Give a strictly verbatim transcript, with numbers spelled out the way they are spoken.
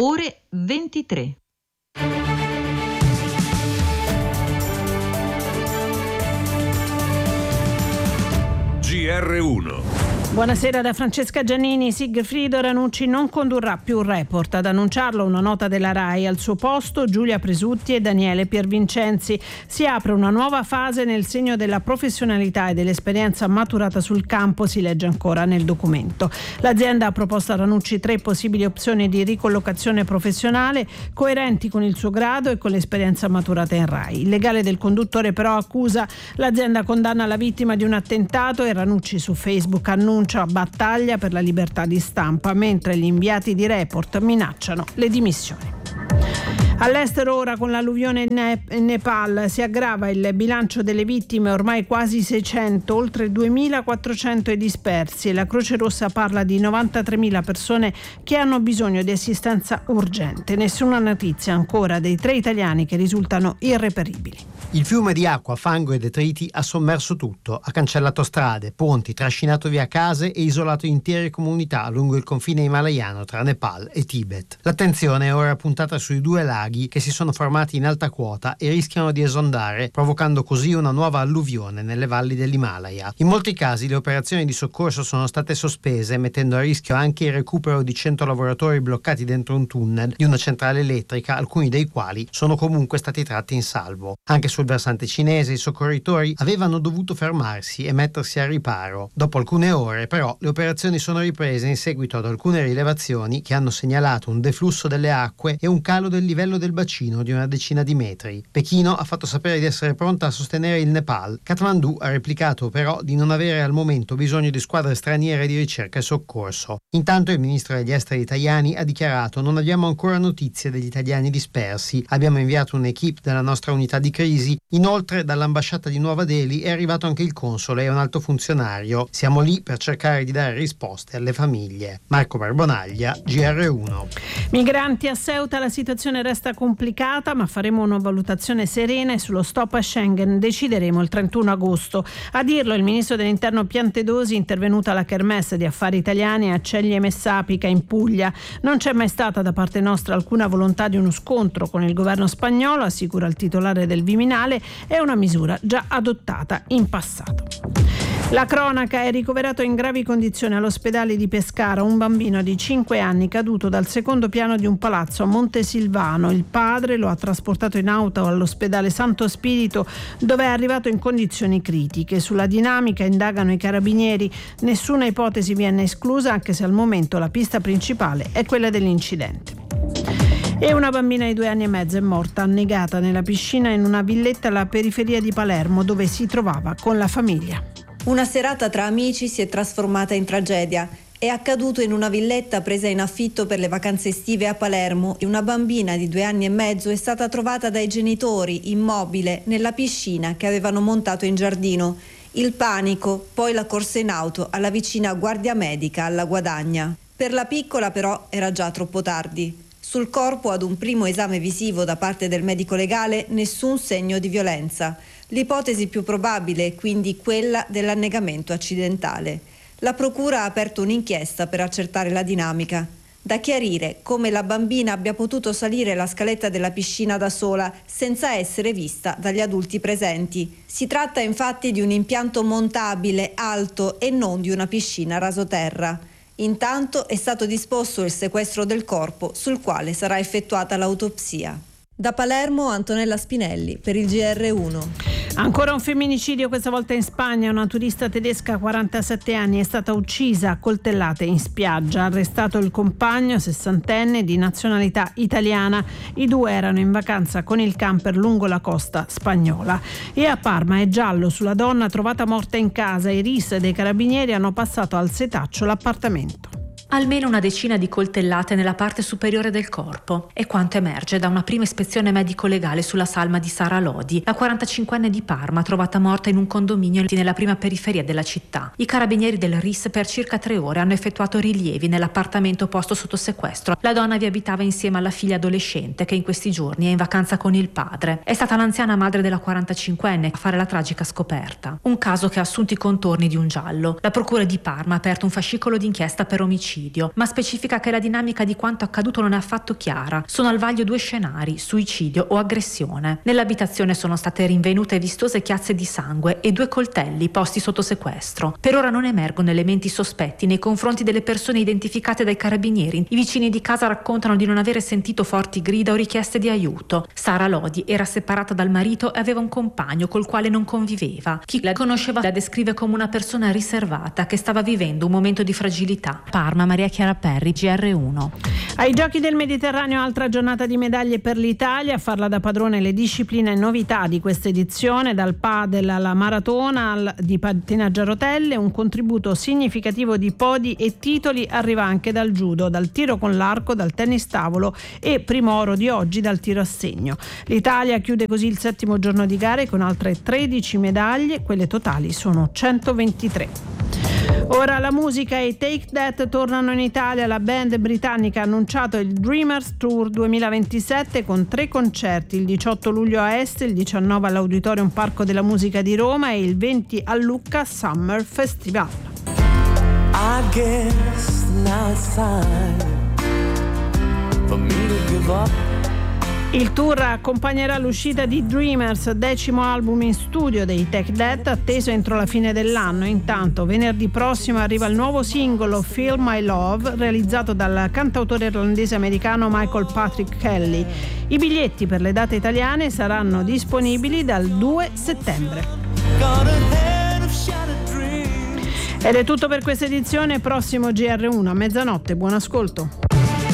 ore ventitré. G R uno. Buonasera da Francesca Giannini. Sigfrido Ranucci non condurrà più il Report. Ad annunciarlo una nota della RAI. Al suo posto Giulia Presutti e Daniele Piervincenzi. Si apre una nuova fase nel segno della professionalità e dell'esperienza maturata sul campo, si legge ancora nel documento. L'azienda ha proposto a Ranucci tre possibili opzioni di ricollocazione professionale coerenti con il suo grado e con l'esperienza maturata in RAI. Il legale del conduttore però accusa l'azienda condanna la vittima di un attentato e Ranucci su Facebook annuncia battaglia per la libertà di stampa, mentre gli inviati di Report minacciano le dimissioni. All'estero ora, con l'alluvione in Nepal, si aggrava il bilancio delle vittime, ormai quasi seicento, oltre duemilaquattrocento i dispersi, e la Croce Rossa parla di novantatremila persone che hanno bisogno di assistenza urgente. Nessuna notizia ancora dei tre italiani che risultano irreperibili. Il fiume di acqua, fango e detriti ha sommerso tutto, ha cancellato strade, ponti, trascinato via case e isolato intere comunità lungo il confine himalayano tra Nepal e Tibet. L'attenzione è ora puntata sui due laghi che si sono formati in alta quota e rischiano di esondare, provocando così una nuova alluvione nelle valli dell'Himalaya. In molti casi le operazioni di soccorso sono state sospese, mettendo a rischio anche il recupero di cento lavoratori bloccati dentro un tunnel di una centrale elettrica, alcuni dei quali sono comunque stati tratti in salvo. Anche sul versante cinese i soccorritori avevano dovuto fermarsi e mettersi a riparo. Dopo alcune ore, però, le operazioni sono riprese in seguito ad alcune rilevazioni che hanno segnalato un deflusso delle acque e un calo del livello del bacino di una decina di metri. Pechino ha fatto sapere di essere pronta a sostenere il Nepal. Kathmandu ha replicato però di non avere al momento bisogno di squadre straniere di ricerca e soccorso. Intanto il ministro degli esteri italiani ha dichiarato: non abbiamo ancora notizie degli italiani dispersi, abbiamo inviato un'equipe della nostra unità di crisi. Inoltre dall'ambasciata di Nuova Delhi è arrivato anche il console e un alto funzionario. Siamo lì per cercare di dare risposte alle famiglie. Marco Barbonaglia, G R uno. Migranti a Ceuta, la situazione resta complicata, ma faremo una valutazione serena e sullo stop a Schengen decideremo il trentuno agosto. A dirlo il ministro dell'Interno Piantedosi, intervenuta alla Kermesse di Affari Italiani a Ceglie Messapica in Puglia. Non c'è mai stata da parte nostra alcuna volontà di uno scontro con il governo spagnolo, assicura il titolare del Viminale. È una misura già adottata in passato. La cronaca: è ricoverato in gravi condizioni all'ospedale di Pescara un bambino di cinque anni caduto dal secondo piano di un palazzo a Montesilvano. Il padre lo ha trasportato in auto all'ospedale Santo Spirito, dove è arrivato in condizioni critiche. Sulla dinamica indagano i carabinieri. Nessuna ipotesi viene esclusa, anche se al momento la pista principale è quella dell'incidente. E una bambina di due anni e mezzo è morta annegata nella piscina in una villetta alla periferia di Palermo, dove si trovava con la famiglia. Una serata tra amici si è trasformata in tragedia. È accaduto in una villetta presa in affitto per le vacanze estive a Palermo. Una bambina di due anni e mezzo è stata trovata dai genitori immobile nella piscina che avevano montato in giardino. Il panico, poi la corsa in auto alla vicina guardia medica alla Guadagna. Per la piccola però era già troppo tardi. Sul corpo, ad un primo esame visivo da parte del medico legale, nessun segno di violenza. L'ipotesi più probabile è quindi quella dell'annegamento accidentale. La procura ha aperto un'inchiesta per accertare la dinamica. Da chiarire come la bambina abbia potuto salire la scaletta della piscina da sola senza essere vista dagli adulti presenti. Si tratta infatti di un impianto montabile, alto, e non di una piscina rasoterra. Intanto è stato disposto il sequestro del corpo, sul quale sarà effettuata l'autopsia. Da Palermo, Antonella Spinelli per il G R uno. Ancora un femminicidio, questa volta in Spagna. Una turista tedesca, quarantasette anni, è stata uccisa a coltellate in spiaggia. Arrestato il compagno, sessantenne, di nazionalità italiana. I due erano in vacanza con il camper lungo la costa spagnola. E a Parma è giallo sulla donna trovata morta in casa. I R I S dei carabinieri hanno passato al setaccio l'appartamento. Almeno una decina di coltellate nella parte superiore del corpo. È quanto emerge da una prima ispezione medico-legale sulla salma di Sara Lodi, la quarantacinquenne di Parma, trovata morta in un condominio nella prima periferia della città. I carabinieri del R I S per circa tre ore hanno effettuato rilievi nell'appartamento posto sotto sequestro. La donna vi abitava insieme alla figlia adolescente, che in questi giorni è in vacanza con il padre. È stata l'anziana madre della quarantacinquenne a fare la tragica scoperta. Un caso che ha assunto i contorni di un giallo. La procura di Parma ha aperto un fascicolo d'inchiesta per omicidio. omicidio, ma specifica che la dinamica di quanto accaduto non è affatto chiara. Sono al vaglio due scenari, suicidio o aggressione. Nell'abitazione sono state rinvenute vistose chiazze di sangue e due coltelli posti sotto sequestro. Per ora non emergono elementi sospetti nei confronti delle persone identificate dai carabinieri. I vicini di casa raccontano di non avere sentito forti grida o richieste di aiuto. Sara Lodi era separata dal marito e aveva un compagno col quale non conviveva. Chi la conosceva la descrive come una persona riservata che stava vivendo un momento di fragilità. Parma, Maria Chiara Perri, G R uno. Ai Giochi del Mediterraneo altra giornata di medaglie per l'Italia, a farla da padrone le discipline e novità di questa edizione, dal padel alla maratona al di pattinaggio a rotelle. Un contributo significativo di podi e titoli arriva anche dal judo, dal tiro con l'arco, dal tennis tavolo e primo oro di oggi dal tiro a segno. L'Italia chiude così il settimo giorno di gare con altre tredici medaglie, quelle totali sono centoventitré. Ora la musica e i Take That tornano in Italia. La band britannica ha annunciato il Dreamers Tour duemilaventisette con tre concerti: il diciotto luglio a Este, il diciannove all'Auditorium Parco della Musica di Roma e il venti a Lucca Summer Festival. I guess now it's time for me to give up. Il tour accompagnerà l'uscita di Dreamers, decimo album in studio dei Take That, atteso entro la fine dell'anno. Intanto venerdì prossimo arriva il nuovo singolo Feel My Love, realizzato dal cantautore irlandese americano Michael Patrick Kelly. I biglietti per le date italiane saranno disponibili dal due settembre. Ed è tutto per questa edizione. Prossimo G R uno a mezzanotte. Buon ascolto.